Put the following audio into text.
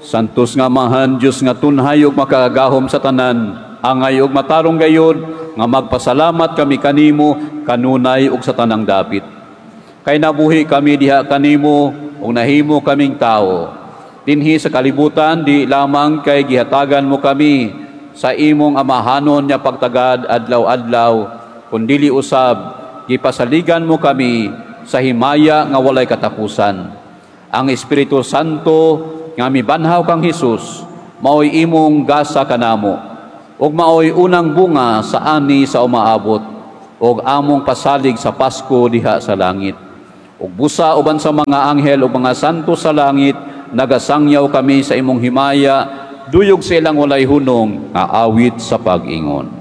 Santos nga mahan Diyos nga tunhay ug makagahom sa tanan, angay ug matarong gayud nga magpasalamat kami kanimo kanunay ug sa tanang dapit. Kay nabuhi kami diha kanimo ug nahimo kaming tao. Dinhi sa kalibutan di lamang kay gihatagan mo kami sa imong amahanon nga pagtagad adlaw-adlaw, kundili usab gipasaligan mo kami sa himaya nga walay katapusan. Ang Espiritu Santo nga mibanhaw kang Hesus maoy imong gasa kanamo ug maoy unang bunga sa ani sa umaabot ug among pasalig sa Pasko diha sa langit. Ug busa uban sa mga anghel ug mga santo sa langit nagasangyaw kami sa imong himaya, duyog sa ilang walay hunong nga awit sa pag-ingon.